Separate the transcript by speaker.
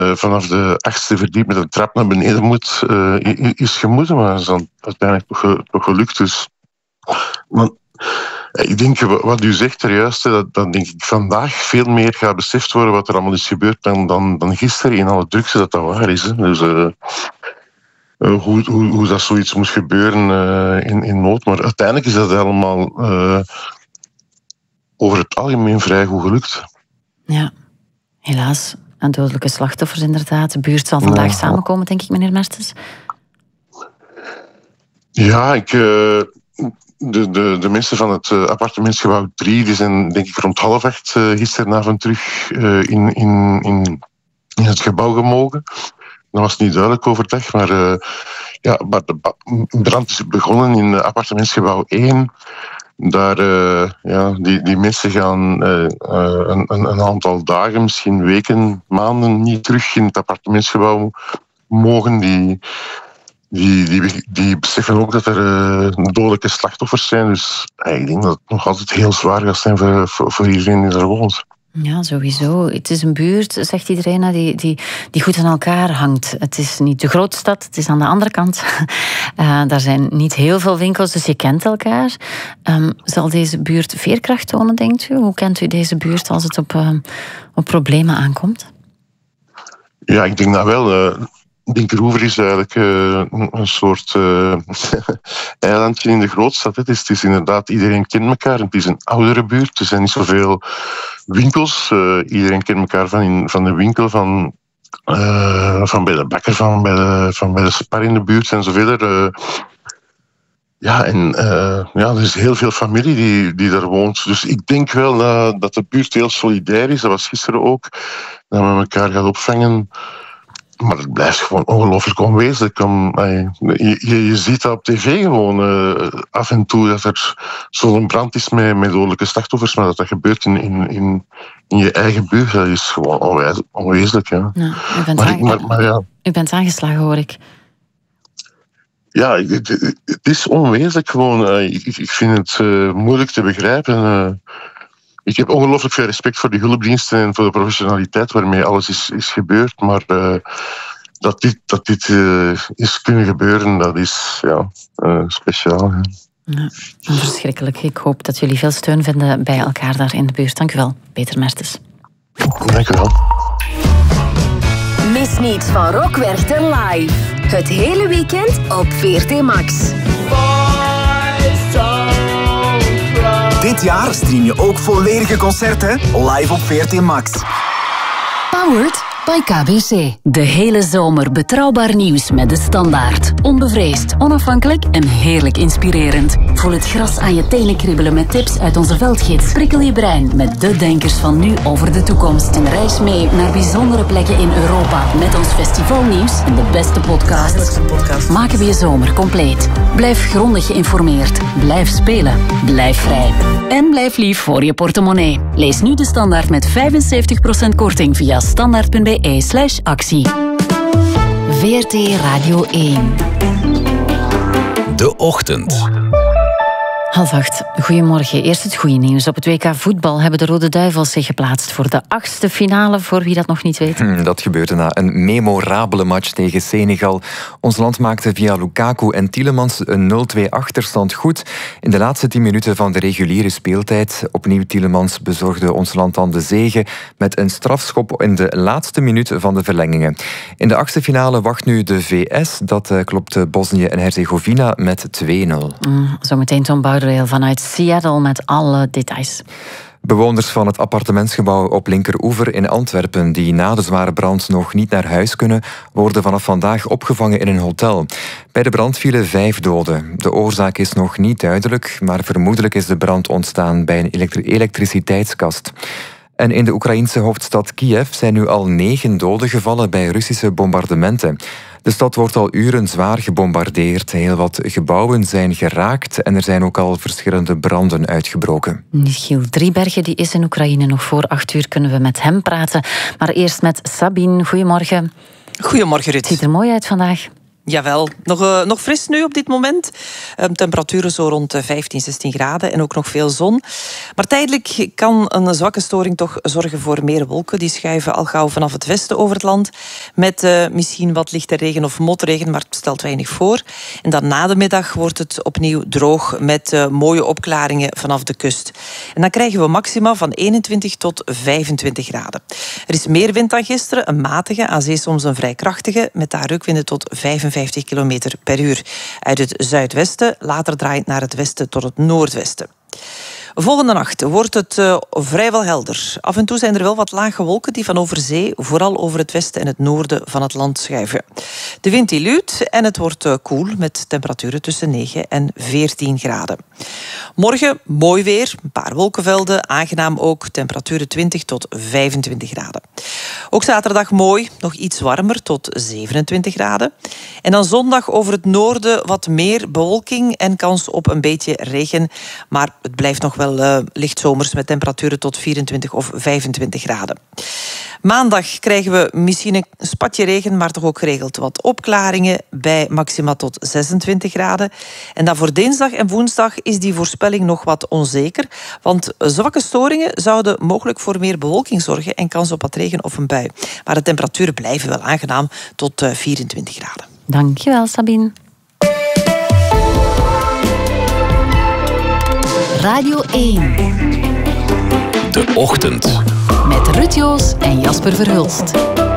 Speaker 1: vanaf de 8e verdiep met een trap naar beneden moet, is gemoeten. Maar dat is dan uiteindelijk toch gelukt. Dus. Maar, ik denk, wat u zegt er juist, dat denk ik vandaag veel meer gaat beseft worden wat er allemaal is gebeurd dan gisteren in alle drukte dat waar is. Hè. Dus hoe dat zoiets moest gebeuren in nood. Maar uiteindelijk is dat allemaal over het algemeen vrij goed gelukt.
Speaker 2: Ja, helaas. En dodelijke slachtoffers inderdaad. De buurt zal vandaag samenkomen, denk ik, meneer Mertens.
Speaker 1: Ja, de mensen van het appartementsgebouw 3 die zijn denk ik rond 7:30 gisteravond terug in het gebouw gemogen. Dat was niet duidelijk overdag, maar de brand is begonnen in appartementsgebouw 1. Daar, die mensen gaan een aantal dagen, misschien weken, maanden niet terug in het appartementsgebouw mogen. Die beseffen ook dat er dodelijke slachtoffers zijn. Dus ik denk dat het nog altijd heel zwaar gaat zijn voor iedereen die er woont.
Speaker 2: Ja, sowieso. Het is een buurt, zegt iedereen, die goed aan elkaar hangt. Het is niet de grootstad, het is aan de andere kant. Daar zijn niet heel veel winkels, dus je kent elkaar. Zal deze buurt veerkracht tonen, denkt u? Hoe kent u deze buurt als het op problemen aankomt?
Speaker 1: Ja, ik denk dat wel. Dinkeroever is eigenlijk een soort eilandje in de grootstad. Het is inderdaad, iedereen kent elkaar. Het is een oudere buurt. Er zijn niet zoveel winkels. Iedereen kent elkaar van de winkel, van bij de bakker, van bij de spar in de buurt en zo verder. Er is heel veel familie die daar woont. Dus ik denk wel dat de buurt heel solidair is. Dat was gisteren ook. Dat men elkaar gaat opvangen. Maar het blijft gewoon ongelooflijk onwezenlijk. Je ziet dat op tv gewoon af en toe dat er zo'n brand is met dodelijke slachtoffers, maar dat gebeurt in je eigen buurt, dat is gewoon onwezenlijk. Ja.
Speaker 2: Ja, u bent aangeslagen, hoor ik.
Speaker 1: Ja, het is onwezenlijk gewoon. Ik vind het moeilijk te begrijpen. Ik heb ongelooflijk veel respect voor die hulpdiensten en voor de professionaliteit waarmee alles is gebeurd. Maar dat dit is kunnen gebeuren, dat is speciaal. Ja.
Speaker 2: Ja, verschrikkelijk. Ik hoop dat jullie veel steun vinden bij elkaar daar in de buurt. Dank u wel, Peter Mertens.
Speaker 1: Dank u wel.
Speaker 3: Mis niets van Rock Werchter live. Het hele weekend op VRT Max.
Speaker 4: Dit jaar stream je ook volledige concerten live op VRT Max.
Speaker 3: Powered by KBC. De hele zomer betrouwbaar nieuws met De Standaard. Onbevreesd, onafhankelijk en heerlijk inspirerend. Voel het gras aan je tenen kriebelen met tips uit onze veldgids. Prikkel je brein met de denkers van nu over de toekomst. En reis mee naar bijzondere plekken in Europa. Met ons festivalnieuws en de beste podcasts. Maken we je zomer compleet. Blijf grondig geïnformeerd. Blijf spelen. Blijf vrij. En blijf lief voor je portemonnee. Lees nu De Standaard met 75% korting via standaard.be/actie. VRT Radio 1.
Speaker 5: De Ochtend.
Speaker 2: 7:30. Goedemorgen. Eerst het goede nieuws. Op het WK voetbal hebben de Rode Duivels zich geplaatst voor de 8e finale, voor wie dat nog niet weet.
Speaker 6: Dat gebeurde na een memorabele match tegen Senegal. Ons land maakte via Lukaku en Tielemans een 0-2 achterstand goed. In de laatste 10 minuten van de reguliere speeltijd. Opnieuw Tielemans bezorgde ons land dan de zege met een strafschop in de laatste minuut van de verlengingen. In de 8e finale wacht nu de VS. Dat klopte Bosnië en Herzegovina met 2-0.
Speaker 2: Zometeen Tom Boudewijn vanuit Seattle met alle details.
Speaker 6: Bewoners van het appartementsgebouw op Linkeroever in Antwerpen, die na de zware brand nog niet naar huis kunnen, worden vanaf vandaag opgevangen in een hotel. Bij de brand vielen 5 doden. De oorzaak is nog niet duidelijk, maar vermoedelijk is de brand ontstaan bij een elektriciteitskast. En in de Oekraïense hoofdstad Kiev zijn nu al 9 doden gevallen bij Russische bombardementen. De stad wordt al uren zwaar gebombardeerd. Heel wat gebouwen zijn geraakt en er zijn ook al verschillende branden uitgebroken.
Speaker 2: Giel Driebergen die is in Oekraïne. Nog voor 8 uur kunnen we met hem praten. Maar eerst met Sabine. Goedemorgen.
Speaker 7: Goedemorgen, Ruud.
Speaker 2: Het ziet er mooi uit vandaag.
Speaker 7: Jawel, nog fris nu op dit moment. Temperaturen zo rond 15, 16 graden en ook nog veel zon. Maar tijdelijk kan een zwakke storing toch zorgen voor meer wolken. Die schuiven al gauw vanaf het westen over het land. Met misschien wat lichte regen of motregen, maar het stelt weinig voor. En dan na de middag wordt het opnieuw droog met mooie opklaringen vanaf de kust. En dan krijgen we maxima van 21 tot 25 graden. Er is meer wind dan gisteren, een matige, aan zee soms een vrij krachtige, met daar reukwinden tot 55 km per uur. Uit het zuidwesten, later draait naar het westen tot het noordwesten. Volgende nacht wordt het vrijwel helder. Af en toe zijn er wel wat lage wolken die van over zee, vooral over het westen en het noorden van het land schuiven. De wind die luwt en het wordt koel met temperaturen tussen 9 en 14 graden. Morgen mooi weer, een paar wolkenvelden, aangenaam ook, temperaturen 20 tot 25 graden. Ook zaterdag mooi, nog iets warmer tot 27 graden. En dan zondag over het noorden wat meer bewolking en kans op een beetje regen. Maar het blijft nog wel licht zomers met temperaturen tot 24 of 25 graden. Maandag krijgen we misschien een spatje regen, maar toch ook geregeld wat opklaringen bij maxima tot 26 graden. En dan voor dinsdag en woensdag is die voorspelling nog wat onzeker, want zwakke storingen zouden mogelijk voor meer bewolking zorgen en kans op wat regen of een bui. Maar de temperaturen blijven wel aangenaam tot 24 graden.
Speaker 2: Dankjewel, Sabine.
Speaker 3: Radio 1.
Speaker 5: De Ochtend.
Speaker 3: Met Ruud Joos en Jasper Verhulst.